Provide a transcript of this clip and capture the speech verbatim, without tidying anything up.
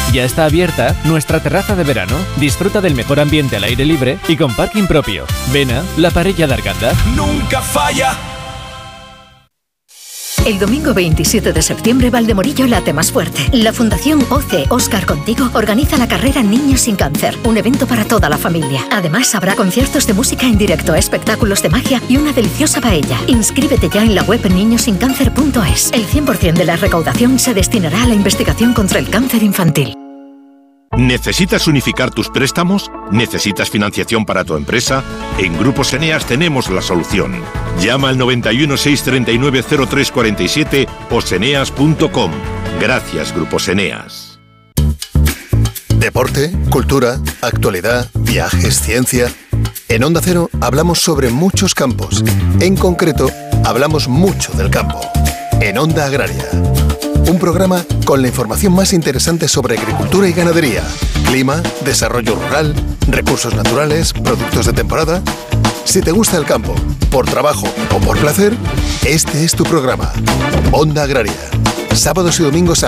Ya está abierta nuestra terraza de verano. Disfruta del mejor ambiente al aire libre y con parking propio. Vena, la parella d'Arganda. Nunca falla. El domingo veintisiete de septiembre, Valdemorillo late más fuerte. La Fundación O C E Óscar Contigo organiza la carrera Niños sin Cáncer, un evento para toda la familia. Además, habrá conciertos de música en directo, espectáculos de magia y una deliciosa paella. Inscríbete ya en la web niños sin cáncer punto es. El cien por ciento de la recaudación se destinará a la investigación contra el cáncer infantil. ¿Necesitas unificar tus préstamos? ¿Necesitas financiación para tu empresa? En Grupos Eneas tenemos la solución. Llama al noventa y uno, seiscientos treinta y nueve, cero tres cuarenta y siete o seneas punto com. Gracias, Grupos Eneas. Deporte, cultura, actualidad, viajes, ciencia. En Onda Cero hablamos sobre muchos campos. En concreto, hablamos mucho del campo. En Onda Agraria. Un programa con la información más interesante sobre agricultura y ganadería, clima, desarrollo rural, recursos naturales, productos de temporada. Si te gusta el campo, por trabajo o por placer, este es tu programa. Onda Agraria. Sábados y domingos a